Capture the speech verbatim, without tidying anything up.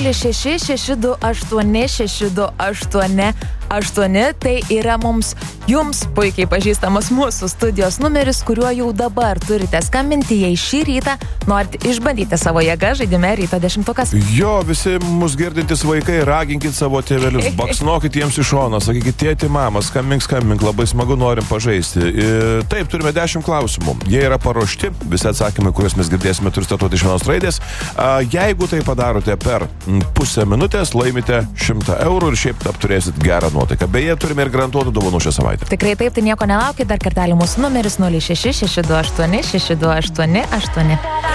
nulis šeši šeši du aštuoni šeši du aštuoni aštuoni. Tai yra mums, jums puikiai pažįstamas mūsų studijos numeris, kuriuo jau dabar turite skambinti, jei šį rytą norite išbandyti savo jėgą žaidime Ryto dešimtukas. Jo, visi mus girdintys vaikai, raginkit savo tėvelius, baksnokit jiems iš šono, sakykit, tėti, mama, skambink, skambink, labai smagu, norim pažaisti. Ir taip, turime dešimt klausimų. Jie yra paruošti, visi atsakymai, kuriuos mes girdėsime, turi statuoti iš vienos raidės. Jeigu tai padarote per pusę minutės, laimite šimtą eurų ir šiaip apturėsit gerą nuotaiką. Beje, turime ir garantuotų dovanų šią savaitę. Tikrai taip, tai nieko nelaukit, dar kartelį mūsų numeris nulis šeši šeši du aštuoni šeši du aštuoni aštuoni.